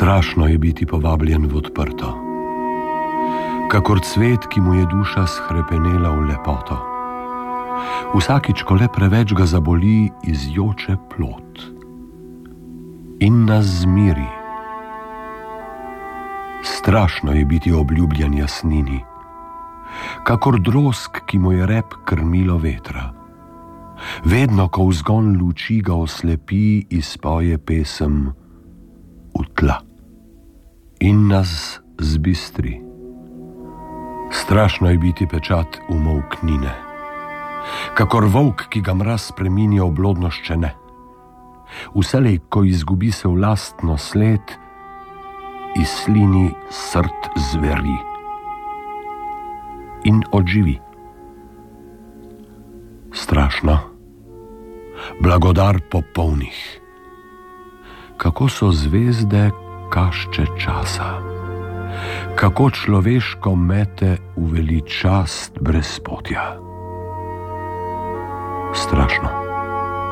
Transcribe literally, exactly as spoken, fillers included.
Strašno je biti povabljen v odprto, kakor cvet, ki mu je duša shrepenela v lepoto. Vsakič, ko le preveč ga zaboli, izjoče plot in nas zmiri. Strašno je biti obljubljen jasnini, kakor drosk, ki mu je rep krmilo vetra. Vedno, ko vzgon luči ga oslepi, izpoje pesem v tla in nas zbistri. Strašno je biti pečat umolknine, kakor volk, ki ga mraz spreminja v blodnoščene. Vselej, ko izgubi se v lastno sled, izslini srd zveri in odživi. Strašno, blagodar popolnih, kako so zvezde kašče časa, kako človeško mete v veličast brezpotja. Strašno.